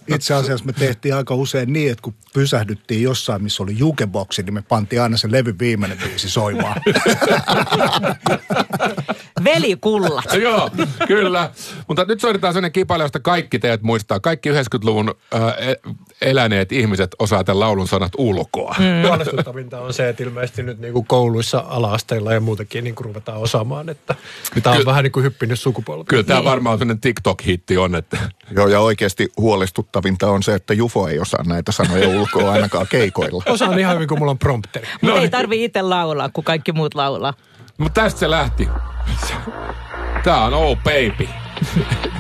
itse asiassa me tehtiin aika usein niin, että kun pysähdyttiin jossain, missä oli jukeboksi, niin me pantiin aina se levy viimeinen biisi soimaan. Velikulla. Joo, kyllä. Mutta nyt soitetaan sellainen kipaile, josta kaikki teidät muistaa. Kaikki 90-luvun eläneet ihmiset osaa tämän laulun sanat ulkoa. Huolestuttavinta on se, että ilmeisesti nyt niin kuin kouluissa ala-asteilla ja muutenkin niin kuin ruvetaan osaamaan, että tämä on vähän niin kuin hyppinyt sukupolvi. Kyllä tämä varmaan sellainen TikTok-hitti on. Että... Joo, ja oikeasti huolestuttavinta on se, että Jufo ei osaa näitä sanoja ulkoa ainakaan keikoilla. Osaan ihan hyvin, kun mulla on prompteri. Mutta ei tarvitse itse laulaa, kun kaikki muut laulaa. Mutta tästä se lähti. Tää on Oh Baby.